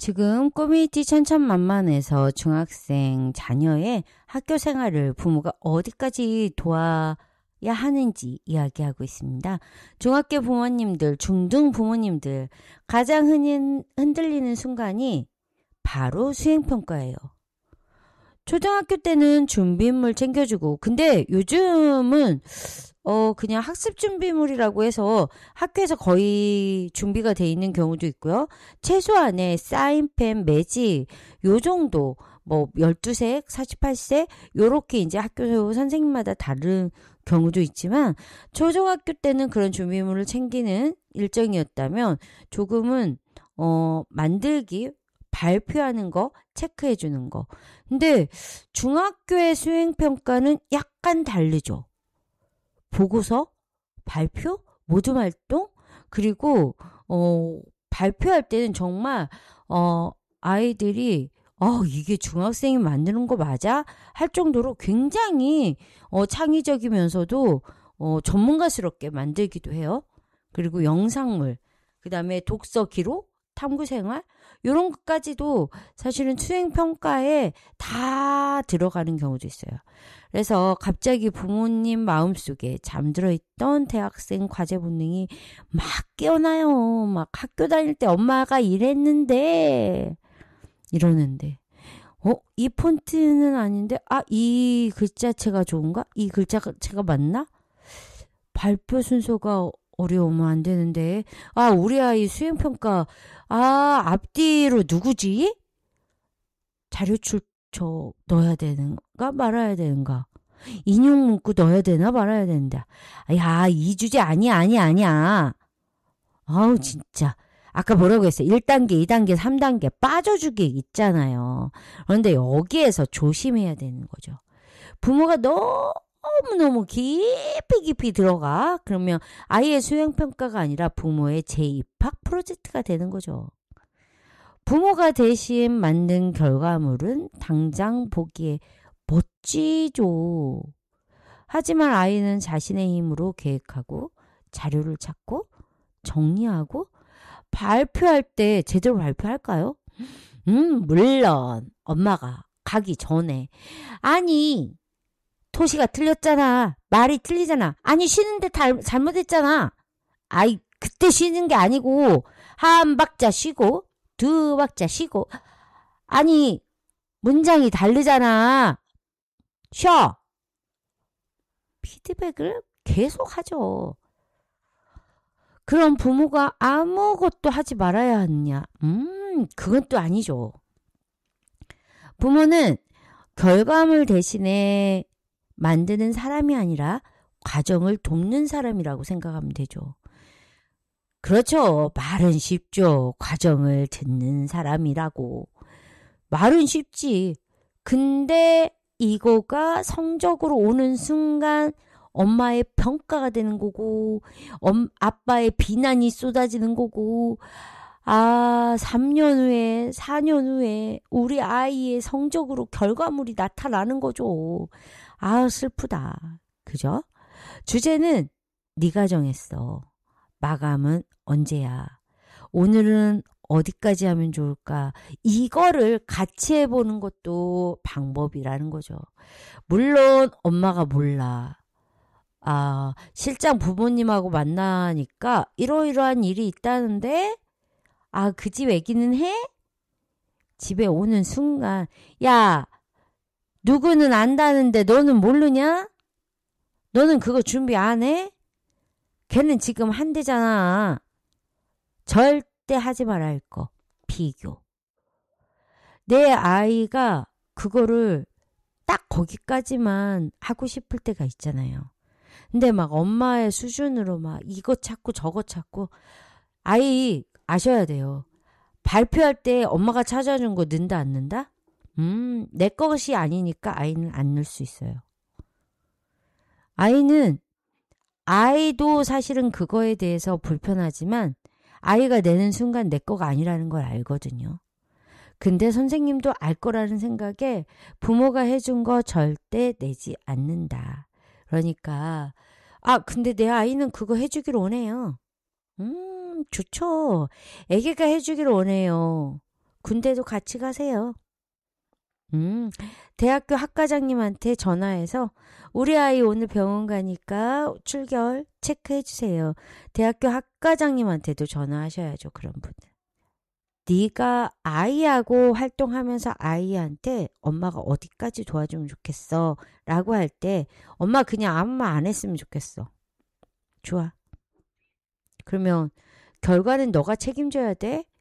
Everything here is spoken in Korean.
지금 커뮤니티 천천만만에서 중학생 자녀의 학교 생활을 부모가 어디까지 도와야 하는지 이야기하고 있습니다. 중학교 부모님들, 중등 부모님들 가장 흔들리는 순간이 바로 수행평가예요. 초등학교 때는 준비물 챙겨주고, 근데 요즘은 그냥 학습 준비물이라고 해서 학교에서 거의 준비가 돼 있는 경우도 있고요. 최소한의 사인펜, 매직, 요 정도, 12색, 48색, 요렇게 이제 학교 선생님마다 다른 경우도 있지만, 초등학교 때는 그런 준비물을 챙기는 일정이었다면, 조금은, 만들기, 발표하는 거, 체크해 주는 거. 근데 중학교의 수행평가는 약간 다르죠. 보고서, 발표, 모둠 활동, 그리고 발표할 때는 정말 아이들이 이게 중학생이 만드는 거 맞아? 할 정도로 굉장히 창의적이면서도 전문가스럽게 만들기도 해요. 그리고 영상물, 그다음에 독서 기록, 탐구생활 이런 것까지도 사실은 수행평가에 다 들어가는 경우도 있어요. 그래서 갑자기 부모님 마음속에 잠들어 있던 대학생 과제 본능이 막 깨어나요. 막 학교 다닐 때 엄마가 이랬는데 이러는데 이 폰트는 아닌데 이 글자체가 좋은가? 이 글자체가 맞나? 발표 순서가 어려우면 안 되는데 우리 아이 수행평가 앞뒤로 누구지? 자료 출처 넣어야 되는가 말아야 되는가? 인용 문구 넣어야 되나 말아야 된다. 이 주제 아니야. 아우 진짜. 아까 뭐라고 했어요? 1단계, 2단계, 3단계 빠져주기 있잖아요. 그런데 여기에서 조심해야 되는 거죠. 부모가 너무너무 깊이 들어가. 그러면 아이의 수행평가가 아니라 부모의 재입학 프로젝트가 되는 거죠. 부모가 대신 만든 결과물은 당장 보기에 멋지죠. 하지만 아이는 자신의 힘으로 계획하고 자료를 찾고 정리하고 발표할 때 제대로 발표할까요? 물론 엄마가 가기 전에 토시가 틀렸잖아. 말이 틀리잖아. 쉬는데 잘못했잖아. 그때 쉬는 게 아니고 한 박자 쉬고 두 박자 쉬고 문장이 다르잖아. 쉬어. 피드백을 계속 하죠. 그럼 부모가 아무것도 하지 말아야 하느냐? 그건 또 아니죠. 부모는 결과물 대신에 만드는 사람이 아니라 과정을 돕는 사람이라고 생각하면 되죠. 그렇죠. 말은 쉽죠. 과정을 듣는 사람이라고. 말은 쉽지. 근데 이거가 성적으로 오는 순간 엄마의 평가가 되는 거고 아빠의 비난이 쏟아지는 거고 3년 후에 4년 후에 우리 아이의 성적으로 결과물이 나타나는 거죠. 슬프다. 그죠? 주제는 네가 정했어. 마감은 언제야? 오늘은 어디까지 하면 좋을까? 이거를 같이 해보는 것도 방법이라는 거죠. 물론 엄마가 몰라. 실장 부모님하고 만나니까 이러이러한 일이 있다는데 그 집 애기는 해? 집에 오는 순간 야 누구는 안다는데 너는 모르냐? 너는 그거 준비 안 해? 걔는 지금 한대잖아. 절대 하지 말아야 할 거. 비교. 내 아이가 그거를 딱 거기까지만 하고 싶을 때가 있잖아요. 근데 막 엄마의 수준으로 막 이거 찾고 저거 찾고 아이 아셔야 돼요. 발표할 때 엄마가 찾아준 거 넣는다 안 넣는다? 내 것이 아니니까 아이는 안 넣을 수 있어요. 아이도 사실은 그거에 대해서 불편하지만 아이가 내는 순간 내 거가 아니라는 걸 알거든요. 근데 선생님도 알 거라는 생각에 부모가 해준 거 절대 내지 않는다. 그러니까 근데 내 아이는 그거 해주기를 원해요. 좋죠. 애기가 해주기를 원해요. 군대도 같이 가세요. 대학교 학과장님한테 전화해서 우리 아이 오늘 병원 가니까 출결 체크해 주세요. 대학교 학과장님한테도 전화하셔야죠. 그런 분들. 네가 아이하고 활동하면서 아이한테 엄마가 어디까지 도와주면 좋겠어 라고 할 때 엄마 그냥 아무 말 안 했으면 좋겠어. 좋아. 그러면 결과는 너가 책임져야 돼?